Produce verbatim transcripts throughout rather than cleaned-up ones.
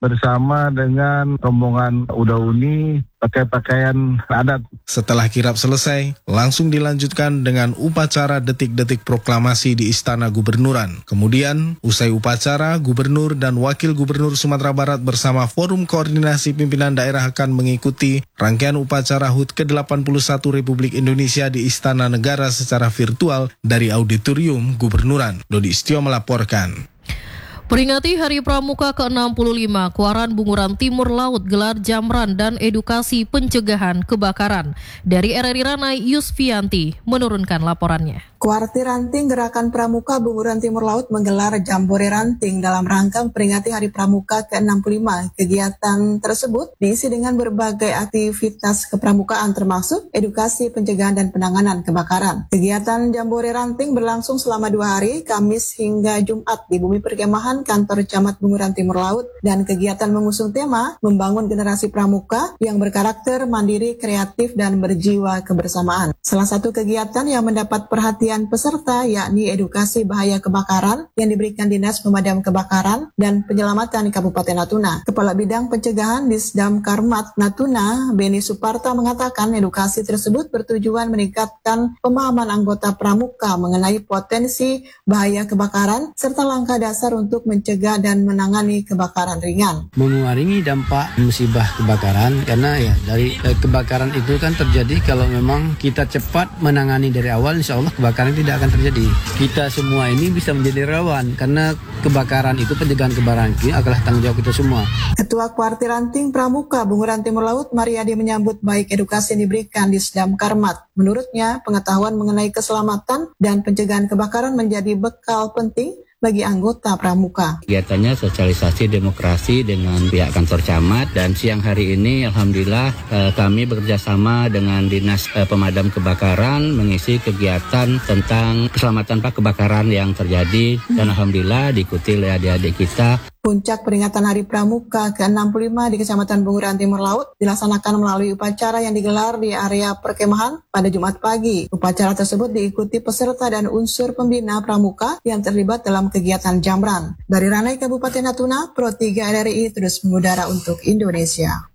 bersama dengan rombongan Udauni pakai pakaian adat. Setelah kirap selesai, langsung dilanjutkan dengan upacara detik-detik proklamasi di Istana Gubernuran. Kemudian, usai upacara, Gubernur dan Wakil Gubernur Sumatera Barat bersama Forum Koordinasi Pimpinan Daerah akan mengikuti rangkaian upacara H U T ke delapan puluh satu Republik Indonesia di Istana Negara secara virtual dari Auditorium Gubernuran. Dodi Istio melaporkan. Peringati Hari Pramuka ke enam puluh lima, Kuaran Bunguran Timur Laut gelar jamran dan edukasi pencegahan kebakaran. Dari R R I Ranai, Yusfianti menurunkan laporannya. Kuarti Ranting Gerakan Pramuka Bunguran Timur Laut menggelar Jambore Ranting dalam rangka memperingati Hari Pramuka ke enam puluh lima. Kegiatan tersebut diisi dengan berbagai aktivitas kepramukaan termasuk edukasi pencegahan dan penanganan kebakaran. Kegiatan Jambore Ranting berlangsung selama dua hari, Kamis hingga Jumat di Bumi Perkemahan Kantor Camat Bunguran Timur Laut, dan kegiatan mengusung tema membangun generasi pramuka yang berkarakter mandiri, kreatif, dan berjiwa kebersamaan. Salah satu kegiatan yang mendapat perhatian peserta yakni edukasi bahaya kebakaran yang diberikan Dinas Pemadam Kebakaran dan Penyelamatan Kabupaten Natuna. Kepala Bidang Pencegahan Disdam Karmat Natuna, Beni Suparta, mengatakan edukasi tersebut bertujuan meningkatkan pemahaman anggota pramuka mengenai potensi bahaya kebakaran serta langkah dasar untuk mencegah dan menangani kebakaran ringan. Mengurangi dampak musibah kebakaran, karena ya dari eh, kebakaran itu kan terjadi kalau memang kita cepat menangani dari awal, insya Allah kebakaran tidak akan terjadi. Kita semua ini bisa menjadi rawan karena kebakaran itu, pencegahan kebakaran itu adalah tanggung jawab kita semua. Ketua Kuarti Ranting Pramuka Bunguran Timur Laut, Mariadi, menyambut baik edukasi yang diberikan di Disdam Karmat. Menurutnya, pengetahuan mengenai keselamatan dan pencegahan kebakaran menjadi bekal penting bagi anggota pramuka. Kegiatannya sosialisasi demokrasi dengan pihak kantor camat, dan siang hari ini alhamdulillah eh, kami bekerjasama dengan Dinas eh, Pemadam Kebakaran mengisi kegiatan tentang keselamatan Pak kebakaran yang terjadi, dan alhamdulillah diikuti oleh adik-adik kita. Puncak peringatan Hari Pramuka ke enam puluh lima di Kecamatan Bunguran Timur Laut dilaksanakan melalui upacara yang digelar di area perkemahan pada Jumat pagi. Upacara tersebut diikuti peserta dan unsur pembina pramuka yang terlibat dalam kegiatan jamran. Dari Ranai, Kabupaten Natuna, Pro tiga R R I terus mengudara untuk Indonesia.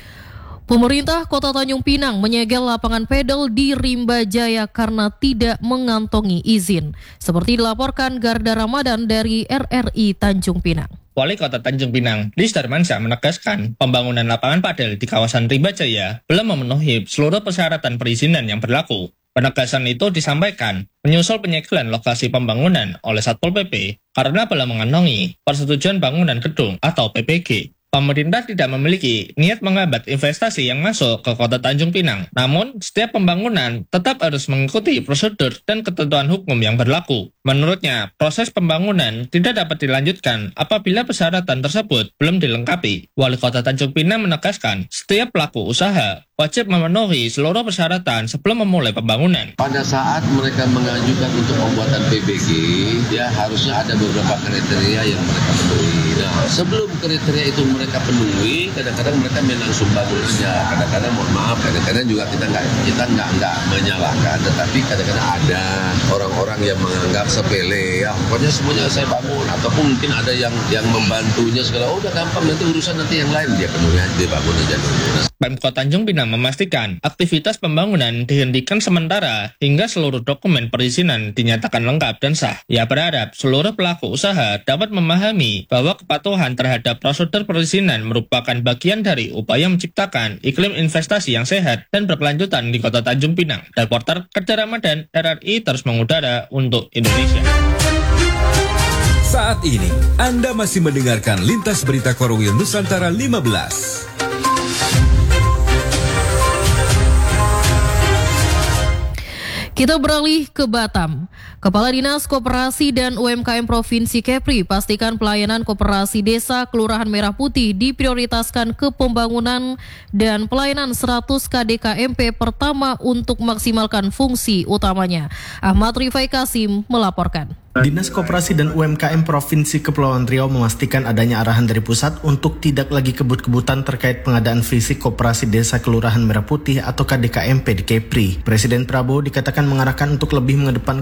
Pemerintah Kota Tanjung Pinang menyegel lapangan pedal di Rimba Jaya karena tidak mengantongi izin. Seperti dilaporkan Garda Ramadan dari R R I Tanjung Pinang. Wali Kota Tanjung Pinang, Lis Darmansyah, menegaskan pembangunan lapangan padel di kawasan Rimba Jaya belum memenuhi seluruh persyaratan perizinan yang berlaku. Penegasan itu disampaikan menyusul penyegelan lokasi pembangunan oleh Satpol P P karena belum mengantongi persetujuan bangunan gedung atau P P G. Pemerintah tidak memiliki niat menghambat investasi yang masuk ke Kota Tanjung Pinang. Namun, setiap pembangunan tetap harus mengikuti prosedur dan ketentuan hukum yang berlaku. Menurutnya, proses pembangunan tidak dapat dilanjutkan apabila persyaratan tersebut belum dilengkapi. Wali Kota Tanjung Pinang menegaskan, setiap pelaku usaha wajib memenuhi seluruh persyaratan sebelum memulai pembangunan. Pada saat mereka mengajukan untuk pembuatan P B G, ya harusnya ada beberapa kriteria yang mereka penuhi. Nah, sebelum kriteria itu mereka penuhi, kadang-kadang mereka main langsung bangun aja. Kadang-kadang mohon maaf, kadang-kadang juga kita nggak kita nggak nggak menyalahkan, tetapi kadang-kadang ada orang-orang yang menganggap sepele, ya pokoknya semuanya saya bangun, ataupun mungkin ada yang yang membantunya segala, oh udah gampang, nanti urusan nanti yang lain dia penuhi aja, dia bangun aja dulu. Pemkot Tanjung Pinang memastikan aktivitas pembangunan dihentikan sementara hingga seluruh dokumen perizinan dinyatakan lengkap dan sah. Ia berharap seluruh pelaku usaha dapat memahami bahwa kepatuhan terhadap prosedur perizinan merupakan bagian dari upaya menciptakan iklim investasi yang sehat dan berkelanjutan di Kota Tanjung Pinang. Reporter Garda Ramadan R R I terus mengudara untuk Indonesia. Saat ini Anda masih mendengarkan Lintas Berita Korwil Nusantara lima belas. Kita beralih ke Batam. Kepala Dinas Koperasi dan U M K M Provinsi Kepri pastikan pelayanan koperasi desa Kelurahan Merah Putih diprioritaskan ke pembangunan dan pelayanan seratus K D K M P pertama untuk maksimalkan fungsi utamanya. Ahmad Rifai Kasim melaporkan. Dinas Koperasi dan U M K M Provinsi Kepulauan Riau memastikan adanya arahan dari pusat untuk tidak lagi kebut-kebutan terkait pengadaan fisik koperasi desa Kelurahan Merah Putih atau K D K M P di Kepri. Presiden Prabowo dikatakan mengarahkan untuk lebih mengedepankan kualitas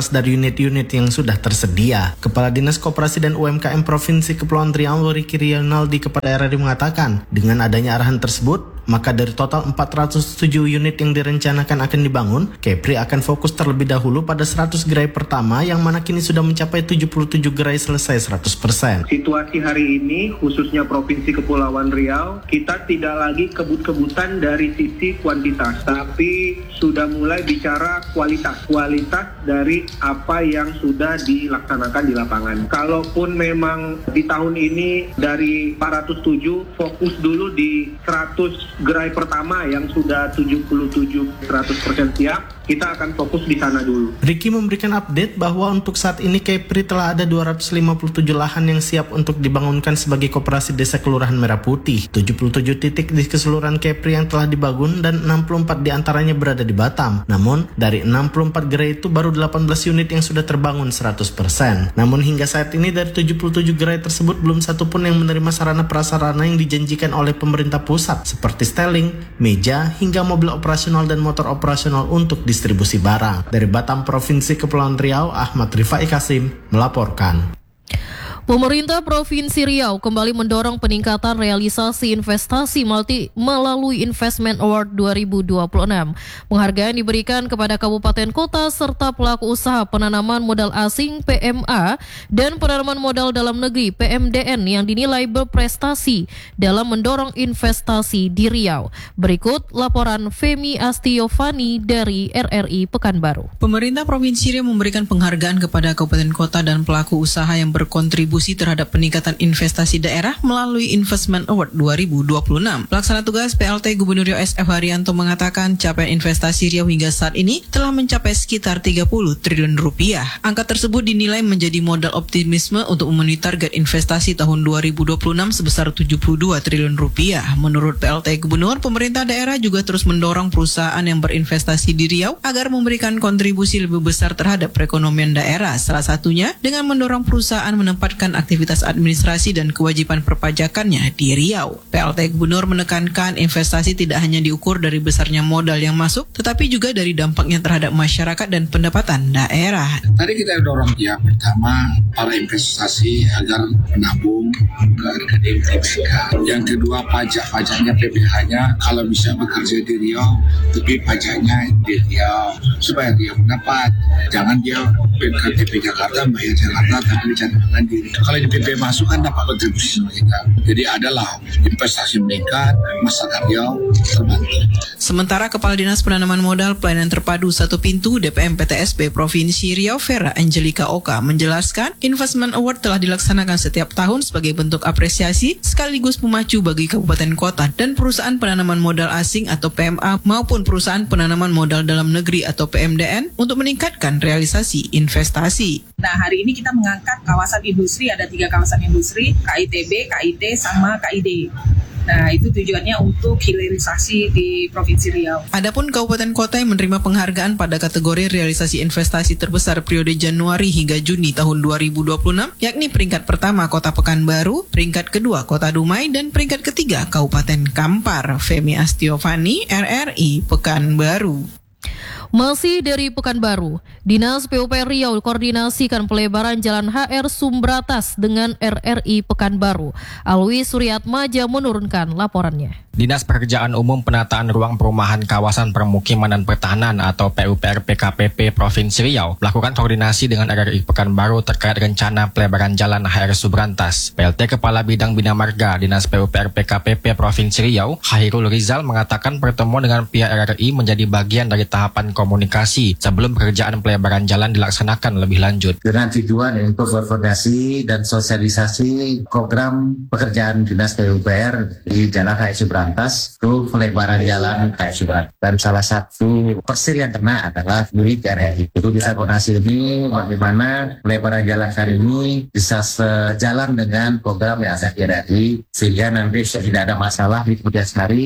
terbatas dari unit-unit yang sudah tersedia. Kepala Dinas Koperasi dan U M K M Provinsi Kepulauan Riau, Ricky Rionaldi kepada R R I mengatakan, dengan adanya arahan tersebut, maka dari total empat ratus tujuh unit yang direncanakan akan dibangun, Kepri akan fokus terlebih dahulu pada seratus gerai pertama yang mana kini sudah mencapai tujuh puluh tujuh gerai selesai seratus persen. Situasi hari ini, khususnya Provinsi Kepulauan Riau, kita tidak lagi kebut-kebutan dari sisi kuantitas, tapi sudah mulai bicara kualitas. Kualitas dari apa yang sudah dilaksanakan di lapangan. Kalaupun memang di tahun ini dari empat ratus tujuh, fokus dulu di seratus gerai pertama yang sudah tujuh puluh tujuh seratus persen siap, kita akan fokus di sana dulu. Ricky memberikan update bahwa untuk saat ini Kepri telah ada dua ratus lima puluh tujuh lahan yang siap untuk dibangunkan sebagai koperasi desa Kelurahan Merah Putih. tujuh puluh tujuh titik di keseluruhan Kepri yang telah dibangun dan enam puluh empat diantaranya berada di Batam. Namun, dari enam puluh empat gerai itu baru delapan belas unit yang sudah terbangun seratus persen. Namun hingga saat ini dari tujuh puluh tujuh gerai tersebut belum satu pun yang menerima sarana prasarana yang dijanjikan oleh pemerintah pusat seperti styling, meja, hingga mobil operasional dan motor operasional untuk distribusi barang. Dari Batam, Provinsi Kepulauan Riau, Ahmad Rifai Kasim melaporkan. Pemerintah Provinsi Riau kembali mendorong peningkatan realisasi investasi multi melalui Investment Award dua ribu dua puluh enam. Penghargaan diberikan kepada kabupaten kota serta pelaku usaha penanaman modal asing P M A dan penanaman modal dalam negeri P M D N yang dinilai berprestasi dalam mendorong investasi di Riau. Berikut laporan Femi Astiovani dari R R I Pekanbaru. Pemerintah Provinsi Riau memberikan penghargaan kepada kabupaten kota dan pelaku usaha yang berkontribusi terhadap peningkatan investasi daerah melalui Investment Award dua ribu dua puluh enam. Pelaksana tugas P L T Gubernur Riau S F Haryanto mengatakan capaian investasi Riau hingga saat ini telah mencapai sekitar tiga puluh triliun rupiah. Angka tersebut dinilai menjadi modal optimisme untuk memenuhi target investasi tahun dua ribu dua puluh enam sebesar tujuh puluh dua triliun rupiah. Menurut P L T Gubernur, pemerintah daerah juga terus mendorong perusahaan yang berinvestasi di Riau agar memberikan kontribusi lebih besar terhadap perekonomian daerah. Salah satunya dengan mendorong perusahaan menempatkan aktivitas administrasi dan kewajiban perpajakannya di Riau. P L T Gubernur menekankan investasi tidak hanya diukur dari besarnya modal yang masuk, tetapi juga dari dampaknya terhadap masyarakat dan pendapatan daerah. Tadi kita dorong yang pertama para investasi agar menabung ke D P K. Yang kedua pajak-pajaknya P P H-nya kalau bisa bekerja di Riau, tapi pajaknya di Riau supaya dia mendapat. Jangan dia ke T P Jakarta bayar Jakarta tapi dicantumkan diri. Kalau di P P masuk kan dapat kontribusi sama kita. Jadi adalah investasi meningkat, masyarakat Riau terbantu. Sementara Kepala Dinas Penanaman Modal Pelayanan Terpadu Satu Pintu D P M P T S B Provinsi Riau Vera Angelica Oka menjelaskan Investment Award telah dilaksanakan setiap tahun sebagai bentuk apresiasi sekaligus pemacu bagi kabupaten kota dan perusahaan penanaman modal asing atau P M A maupun perusahaan penanaman modal dalam negeri atau P M D N untuk meningkatkan realisasi investasi. Nah, hari ini kita mengangkat kawasan industri, ada tiga kawasan industri, K I T B, K I T, sama K I D. Nah, itu tujuannya untuk hilirisasi di Provinsi Riau. Adapun kabupaten kota yang menerima penghargaan pada kategori realisasi investasi terbesar periode Januari hingga Juni tahun dua ribu dua puluh enam, yakni peringkat pertama Kota Pekanbaru, peringkat kedua Kota Dumai, dan peringkat ketiga Kabupaten Kampar. Femi Astiovani, R R I Pekanbaru. Masih dari Pekanbaru, Dinas P U P R Riau koordinasikan pelebaran Jalan H R Sumbratas dengan R R I Pekanbaru. Alwi Suryatmaja menurunkan laporannya. Dinas Pekerjaan Umum Penataan Ruang Perumahan Kawasan Permukiman dan Pertahanan atau P U P R P K P P Provinsi Riau melakukan koordinasi dengan R R I Pekanbaru terkait rencana pelebaran Jalan H R Subrantas. P L T Kepala Bidang Bina Marga Dinas P U P R P K P P Provinsi Riau, Hairul Rizal mengatakan pertemuan dengan pihak R R I menjadi bagian dari tahapan komunikasi sebelum pekerjaan pelebaran jalan dilaksanakan lebih lanjut. Dengan tujuan untuk berkoordinasi dan sosialisasi program pekerjaan Dinas P U P R di Jalan H R Subrantas itu pelebaran jalan H R Subrantas. Dan salah satu persir yang kena adalah milik R R I. Itu bisa koordinasi ini bagaimana pelebaran jalan kali ini bisa sejalan dengan program yang ada di R R I sehingga nanti tidak ada masalah di kemudian hari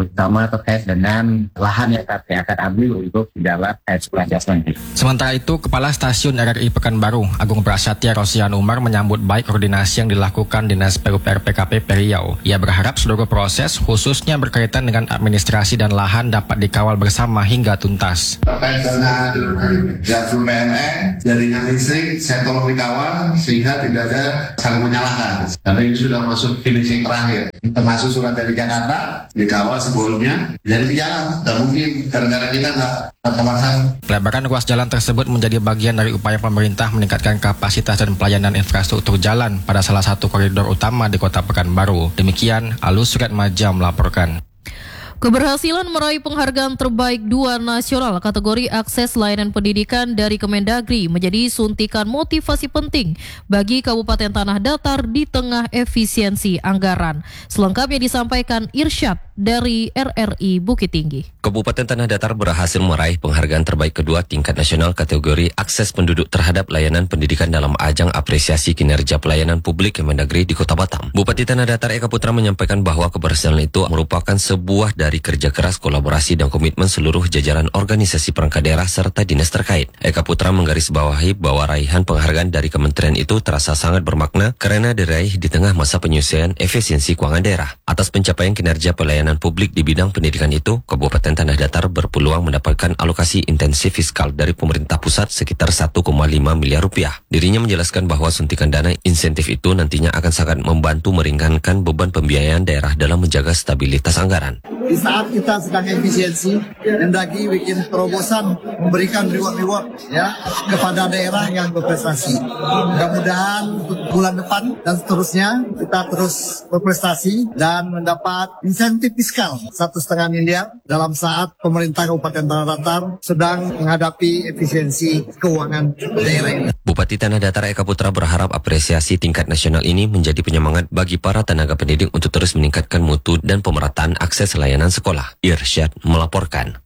terutama terkait dengan lahan yang kami akan ambil untuk di dalam eksploitasi. Sementara itu, Kepala Stasiun R R I Pekanbaru, Agung Prasetya Rosian Umar menyambut baik koordinasi yang dilakukan Dinas P U P R P K P P Riau. Ia berharap seluruh proses, khususnya berkaitan dengan administrasi dan lahan dapat dikawal bersama hingga tuntas. Terkait dengan jadwal P M E, jaringan listrik, saya tolong dikawal sehingga tidak ada saling menyalahkan. Karena ini sudah masuk finishing terakhir. Termasuk surat dari Jakarta, dikawal sebelumnya, jadi di jalan. Dan mungkin gara-gara kita nggak terpasang. Pelebaran ruas jalan tersebut menjadi bagian dari upaya pemerintah meningkatkan kapasitas dan pelayanan infrastruktur jalan pada salah satu koridor utama di Kota Pekanbaru. Demikian, Alus Suratmaja melaporkan. Keberhasilan meraih penghargaan terbaik dua nasional kategori akses layanan pendidikan dari Kemendagri menjadi suntikan motivasi penting bagi Kabupaten Tanah Datar di tengah efisiensi anggaran. Selengkapnya disampaikan Irsyad dari R R I Bukit Tinggi. Kabupaten Tanah Datar berhasil meraih penghargaan terbaik kedua tingkat nasional kategori akses penduduk terhadap layanan pendidikan dalam ajang apresiasi kinerja pelayanan publik Kemendagri di Kota Batam. Bupati Tanah Datar Eka Putra menyampaikan bahwa keberhasilan itu merupakan sebuah dari kerja keras, kolaborasi dan komitmen seluruh jajaran organisasi perangkat daerah serta dinas terkait. Eka Putra menggarisbawahi bahwa raihan penghargaan dari kementerian itu terasa sangat bermakna karena diraih di tengah masa penyusuan efisiensi keuangan daerah. Atas pencapaian kinerja pelayanan publik di bidang pendidikan itu, Kabupaten Tanah Datar berpeluang mendapatkan alokasi intensif fiskal dari pemerintah pusat sekitar satu koma lima miliar rupiah. Dirinya menjelaskan bahwa suntikan dana insentif itu nantinya akan sangat membantu meringankan beban pembiayaan daerah dalam menjaga stabilitas anggaran. Di saat kita sedang efisiensi, Mendagri bikin terobosan memberikan reward-reward ya kepada daerah yang berprestasi. Mudah-mudahan bulan depan dan seterusnya kita terus berprestasi dan mendapat insentif fiskal satu setengah miliar dalam saat pemerintah Kabupaten Tanah Datar sedang menghadapi efisiensi keuangan daerah ini. Bupati Tanah Datar Eka Putra berharap apresiasi tingkat nasional ini menjadi penyemangat bagi para tenaga pendidik untuk terus meningkatkan mutu dan pemerataan akses layanan sekolah. Irsyad melaporkan.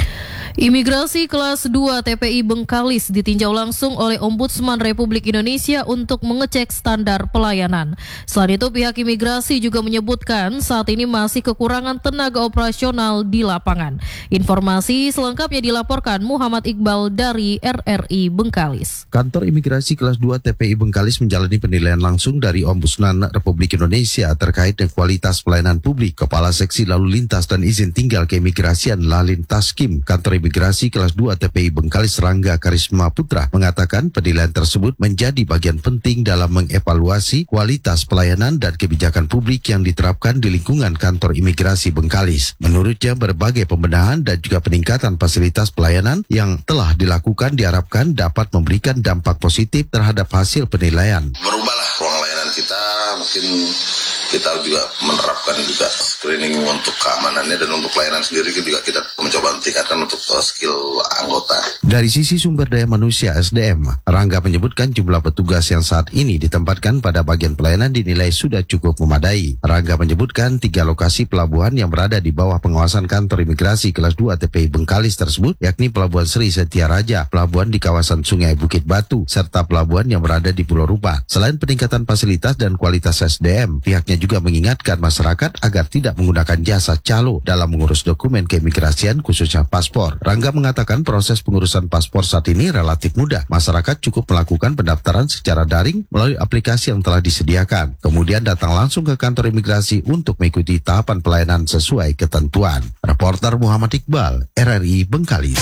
Imigrasi kelas dua T P I Bengkalis ditinjau langsung oleh Ombudsman Republik Indonesia untuk mengecek standar pelayanan. Selain itu, pihak imigrasi juga menyebutkan saat ini masih kekurangan tenaga operasional di lapangan. Informasi selengkapnya dilaporkan Muhammad Iqbal dari R R I Bengkalis. Kantor Imigrasi kelas dua T P I Bengkalis menjalani penilaian langsung dari Ombudsman Republik Indonesia terkait dengan kualitas pelayanan publik. Kepala Seksi Lalu Lintas dan Izin Tinggal Keimigrasian Lalin Taskim, Kantor Imigrasi kelas dua T P I Bengkalis Rangga Karisma Putra mengatakan penilaian tersebut menjadi bagian penting dalam mengevaluasi kualitas pelayanan dan kebijakan publik yang diterapkan di lingkungan kantor imigrasi Bengkalis. Menurutnya, berbagai pembenahan dan juga peningkatan fasilitas pelayanan yang telah dilakukan diharapkan dapat memberikan dampak positif terhadap hasil penilaian. Berubahlah ruang layanan kita, mungkin kita juga menerapkan juga screening untuk keamanannya dan untuk pelayanan sendiri juga kita mencoba meningkatkan untuk skill anggota. Dari sisi sumber daya manusia S D M, Rangga menyebutkan jumlah petugas yang saat ini ditempatkan pada bagian pelayanan dinilai sudah cukup memadai. Rangga menyebutkan tiga lokasi pelabuhan yang berada di bawah pengawasan kantor imigrasi kelas dua T P I Bengkalis tersebut, yakni Pelabuhan Sri Setia Raja, pelabuhan di kawasan Sungai Bukit Batu, serta pelabuhan yang berada di Pulau Rupa. Selain peningkatan fasilitas dan kualitas S D M, pihaknya juga mengingatkan masyarakat agar tidak menggunakan jasa calo dalam mengurus dokumen keimigrasian khususnya paspor. Rangga mengatakan proses pengurusan paspor saat ini relatif mudah. Masyarakat cukup melakukan pendaftaran secara daring melalui aplikasi yang telah disediakan. Kemudian datang langsung ke kantor imigrasi untuk mengikuti tahapan pelayanan sesuai ketentuan. Reporter Muhammad Iqbal, R R I Bengkalis.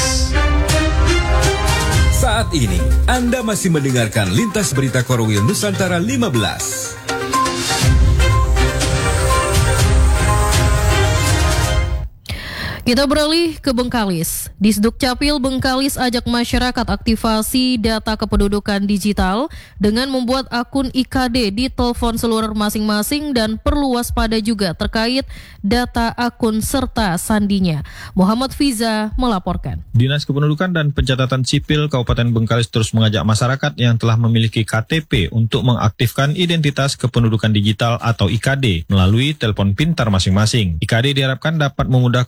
Saat ini, Anda masih mendengarkan Lintas Berita Korwil Nusantara lima belas. Kita beralih ke Bengkalis. Disduk Capil Bengkalis ajak masyarakat aktivasi data kependudukan digital dengan membuat akun I K D di telepon seluler masing-masing dan perlu waspada juga terkait data akun serta sandinya. Muhammad Fiza melaporkan. Dinas Kependudukan dan Pencatatan Sipil Kabupaten Bengkalis terus mengajak masyarakat yang telah memiliki K T P untuk mengaktifkan identitas kependudukan digital atau I K D melalui telepon pintar masing-masing. I K D diharapkan dapat memudahkan masyarakat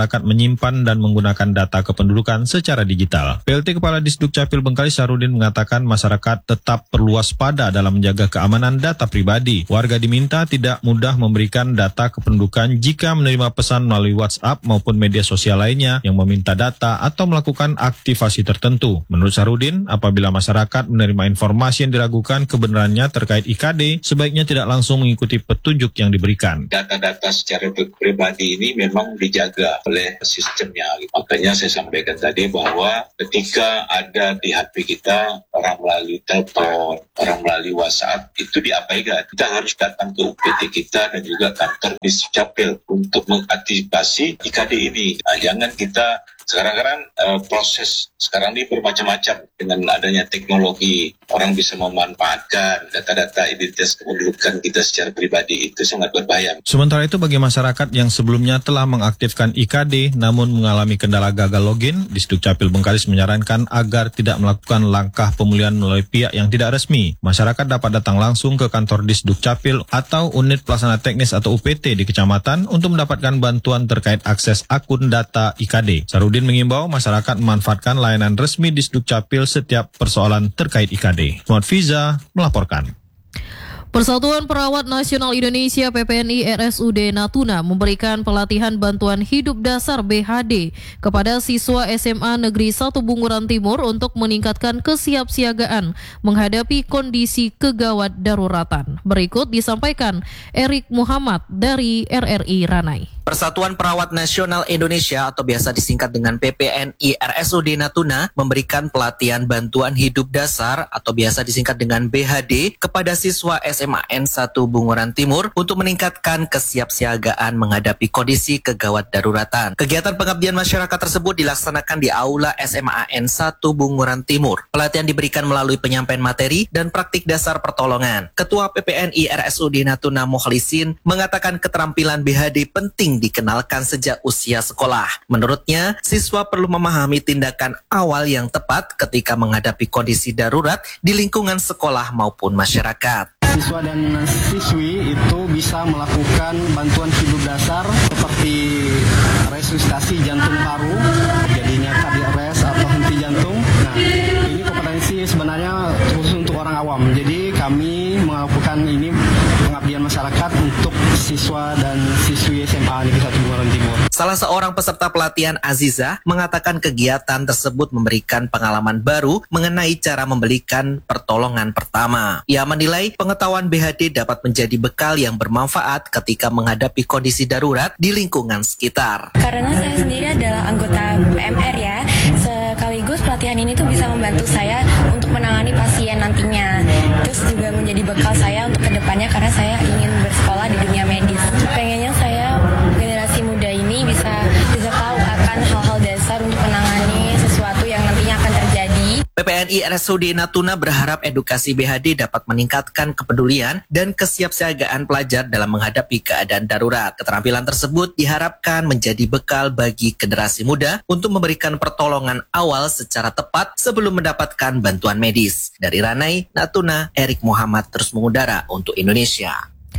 masyarakat menyimpan dan menggunakan data kependudukan secara digital. P L T Kepala Disduk Capil Bengkalis Sarudin mengatakan masyarakat tetap perlu waspada dalam menjaga keamanan data pribadi. Warga diminta tidak mudah memberikan data kependudukan jika menerima pesan melalui WhatsApp maupun media sosial lainnya yang meminta data atau melakukan aktivasi tertentu. Menurut Sarudin, apabila masyarakat menerima informasi yang diragukan kebenarannya terkait I K D, sebaiknya tidak langsung mengikuti petunjuk yang diberikan. Data-data secara pribadi ini memang dijaga oleh sistemnya. Makanya saya sampaikan tadi bahwa ketika ada di H P kita, orang melalui telepon, orang melalui WhatsApp, itu diabaikan. Kita harus datang ke U P T kita dan juga kantor Disduk Capil untuk mengantisipasi I K D ini. Nah, jangan kita sekarang kan uh, proses sekarang ini bermacam-macam dengan adanya teknologi, orang bisa memanfaatkan data-data identitas kependudukan kita secara pribadi, itu sangat berbahaya. Sementara itu bagi masyarakat yang sebelumnya telah mengaktifkan I K D namun mengalami kendala gagal login, Disduk Capil Bengkalis menyarankan agar tidak melakukan langkah pemulihan melalui pihak yang tidak resmi. Masyarakat dapat datang langsung ke kantor Disduk Capil atau unit pelaksana teknis atau U P T di kecamatan untuk mendapatkan bantuan terkait akses akun data I K D. Sarudin mengimbau masyarakat memanfaatkan layanan resmi Disduk Capil setiap persoalan terkait I K D. Muhammad Fiza melaporkan. Persatuan Perawat Nasional Indonesia P P N I R S U D Natuna memberikan pelatihan bantuan hidup dasar B H D kepada siswa S M A Negeri satu Bunguran Timur untuk meningkatkan kesiapsiagaan menghadapi kondisi kegawat daruratan. Berikut disampaikan Erik Muhammad dari R R I Ranai. Persatuan Perawat Nasional Indonesia atau biasa disingkat dengan P P N I R S U D Natuna memberikan pelatihan bantuan hidup dasar atau biasa disingkat dengan B H D kepada siswa S M A N satu Bunguran Timur untuk meningkatkan kesiapsiagaan menghadapi kondisi kegawat daruratan. Kegiatan pengabdian masyarakat tersebut dilaksanakan di Aula S M A N satu Bunguran Timur. Pelatihan diberikan melalui penyampaian materi dan praktik dasar pertolongan. Ketua P P N I R S U D Natuna Mukhlisin mengatakan keterampilan B H D penting dikenalkan sejak usia sekolah. Menurutnya, siswa perlu memahami tindakan awal yang tepat ketika menghadapi kondisi darurat di lingkungan sekolah maupun masyarakat. Siswa dan siswi itu bisa melakukan bantuan hidup dasar seperti resusitasi jantung paru, jadinya cardiac arrest atau henti jantung. Nah, ini kompetensi sebenarnya khusus untuk orang awam. Jadi kami melakukan ini pengabdian masyarakat untuk siswa dan siswi S M A Negeri satu Bunguran Timur. Salah seorang peserta pelatihan, Aziza, mengatakan kegiatan tersebut memberikan pengalaman baru mengenai cara memberikan pertolongan pertama. Ia menilai pengetahuan B H D dapat menjadi bekal yang bermanfaat ketika menghadapi kondisi darurat di lingkungan sekitar. Karena saya sendiri adalah anggota P M R ya, sekaligus pelatihan ini tuh bisa membantu saya untuk menangani pasien nantinya. Terus juga menjadi bekal saya untuk kedepannya karena saya ingin bersekolah di dunia medis. Pengennya saya generasi muda ini bisa bisa tahu akan hal-hal dasar untuk menangani sesuatu yang nantinya akan terjadi. P P N I R S U D Natuna berharap edukasi B H D dapat meningkatkan kepedulian dan kesiapsiagaan pelajar dalam menghadapi keadaan darurat. Keterampilan tersebut diharapkan menjadi bekal bagi generasi muda untuk memberikan pertolongan awal secara tepat sebelum mendapatkan bantuan medis. Dari Ranai, Natuna, Erik Muhammad terus mengudara untuk Indonesia.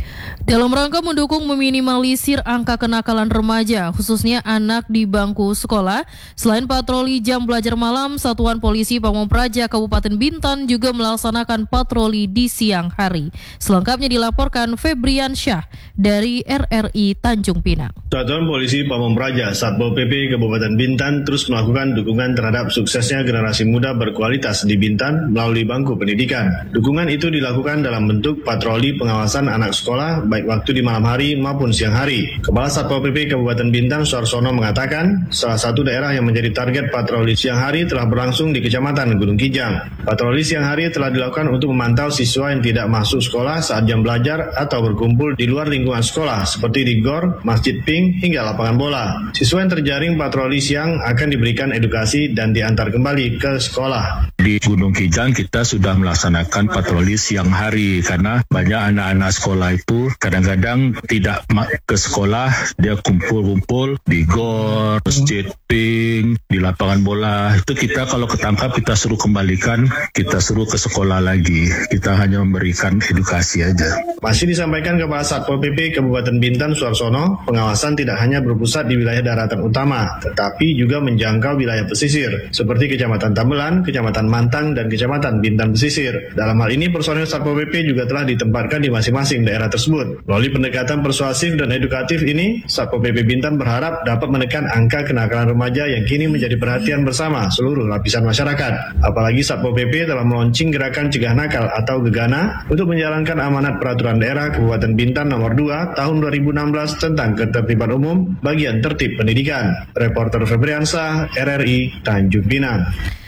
Dalam rangka mendukung meminimalisir angka kenakalan remaja, khususnya anak di bangku sekolah, selain patroli jam belajar malam, Satuan Polisi Pamong Praja Kabupaten Bintan juga melaksanakan patroli di siang hari. Selengkapnya dilaporkan Febrian Syah dari R R I Tanjung Pinang. Satuan Polisi Pamong Praja Satpol P P Kabupaten Bintan terus melakukan dukungan terhadap suksesnya generasi muda berkualitas di Bintan melalui bangku pendidikan. Dukungan itu dilakukan dalam bentuk patroli pengawasan anak sekolah baik waktu di malam hari maupun siang hari. Kepala Satpol P P Kabupaten Bintan Suarsono mengatakan salah satu daerah yang menjadi target patroli siang hari telah berlangsung di Kecamatan Gunung Kijang. Patroli siang hari telah dilakukan untuk memantau siswa yang tidak masuk sekolah saat jam belajar atau berkumpul di luar lingkungan sekolah seperti di gor, masjid pink, hingga lapangan bola. Siswa yang terjaring patroli siang akan diberikan edukasi dan diantar kembali ke sekolah. Di Gunung Kijang kita sudah melaksanakan patroli siang hari karena banyak anak-anak sekolah itu kadang-kadang tidak ke sekolah, dia kumpul-kumpul di gor, masjid ping, di lapangan bola. Itu kita kalau ketangkap kita suruh kembalikan, kita suruh ke sekolah lagi. Kita hanya memberikan edukasi aja. Masih disampaikan Kepala Satpol P P Kabupaten Bintan Suarsono, pengawasan tidak hanya berpusat di wilayah daratan utama, tetapi juga menjangkau wilayah pesisir, seperti Kecamatan Tambelan, Kecamatan Mantang, dan Kecamatan Bintan Pesisir. Dalam hal ini, personil Satpol P P juga telah ditempatkan di masing-masing daerah tersebut. Melalui pendekatan persuasif dan edukatif ini, Satpol P P Bintan berharap dapat menekan angka kenakalan remaja yang kini menjadi perhatian bersama seluruh lapisan masyarakat. Apalagi Satpol P P telah meluncing gerakan cegah nakal atau Gegana untuk menjalankan amanat peraturan daerah Kabupaten Bintan nomor dua tahun dua ribu enam belas tentang ketertiban umum bagian tertib pendidikan. Reporter Febriansyah, R R I, Tanjung Pinang.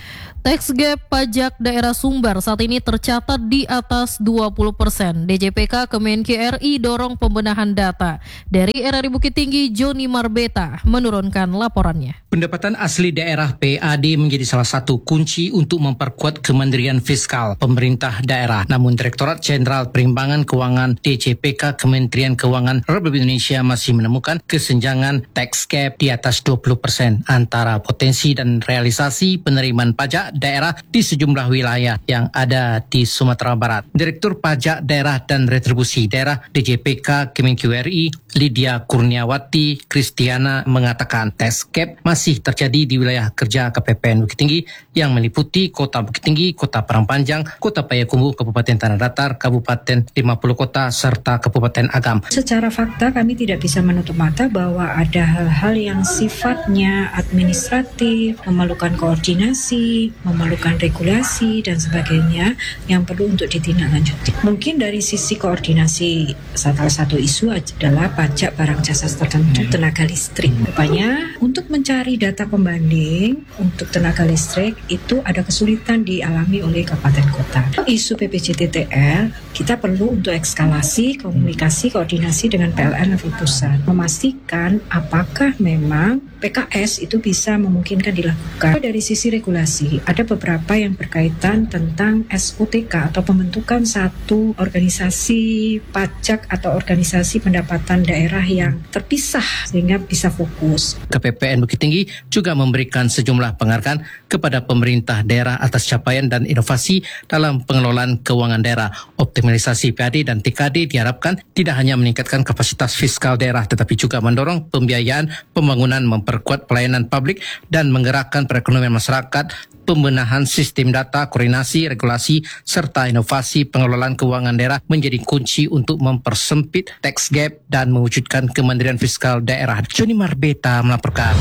Tax gap pajak daerah Sumbar saat ini tercatat di atas dua puluh persen. D J P K Kemenq R I dorong pembenahan data. Dari R R I Bukit Tinggi, Joni Marbeta menurunkan laporannya. Pendapatan asli daerah P A D menjadi salah satu kunci untuk memperkuat kemandirian fiskal pemerintah daerah. Namun Direktorat Jenderal Perimbangan Keuangan D J P K Kementerian Keuangan Republik Indonesia masih menemukan kesenjangan tax gap di atas dua puluh persen antara potensi dan realisasi penerimaan pajak daerah di sejumlah wilayah yang ada di Sumatera Barat. Direktur Pajak Daerah dan Retribusi Daerah D J P K Kemenq R I, Lydia Kurniawati Kristiana mengatakan tax gap masih terjadi di wilayah kerja K P P N Bukit Tinggi yang meliputi Kota Bukit Tinggi, Kota Parangpanjang, Kota Payakumbuh, Kabupaten Tanah Datar, Kabupaten lima puluh Kota, serta Kabupaten Agam. Secara fakta kami tidak bisa menutup mata bahwa ada hal-hal yang sifatnya administratif, memerlukan koordinasi, memerlukan regulasi dan sebagainya yang perlu untuk ditindaklanjuti. Mungkin dari sisi koordinasi, salah satu isu adalah pajak barang jasa tertentu tenaga listrik. Rupanya untuk mencari data pembanding untuk tenaga listrik itu ada kesulitan dialami oleh kabupaten kota. Isu P P J T T L kita perlu untuk ekskalasi, komunikasi, koordinasi dengan P L N level pusat, memastikan apakah memang P K S itu bisa memungkinkan dilakukan. Dari sisi regulasi ada beberapa yang berkaitan tentang S U T K atau pembentukan satu organisasi pajak atau organisasi pendapatan daerah yang terpisah sehingga bisa fokus. K P P N Bukit Tinggi juga memberikan sejumlah penghargaan kepada pemerintah daerah atas capaian dan inovasi dalam pengelolaan keuangan daerah. Optimalisasi P A D dan T K D diharapkan tidak hanya meningkatkan kapasitas fiskal daerah tetapi juga mendorong pembiayaan pembangunan, memperkuat pelayanan publik dan menggerakkan perekonomian masyarakat. Pembenahan sistem data, koordinasi, regulasi, serta inovasi pengelolaan keuangan daerah menjadi kunci untuk mempersempit tax gap dan mewujudkan kemandirian fiskal daerah. Joni Marbeta melaporkan.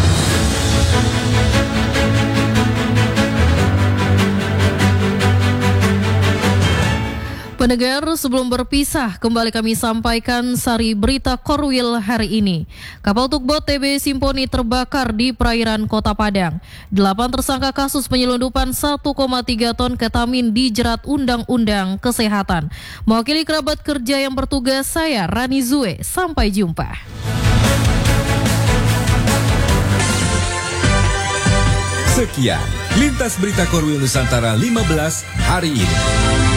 Pendengar, sebelum berpisah, kembali kami sampaikan sari berita Korwil hari ini. Kapal tugboat T B Simponi terbakar di perairan Kota Padang. Delapan tersangka kasus penyelundupan satu koma tiga ton ketamin dijerat Undang-Undang Kesehatan. Mewakili kerabat kerja yang bertugas, saya Rani Zue. Sampai jumpa. Sekian Lintas Berita Korwil Nusantara lima belas hari ini.